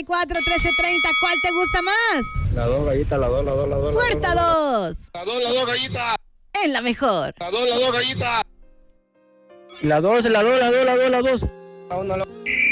844-1330. ¿Cuál te gusta más? La 2, gallita, la 2, la 2, la 2. Puerta 2. La 2, gallita. En la mejor. La 2, gallita. La 2, la 2, la 2, la 2, la 2. La 1, la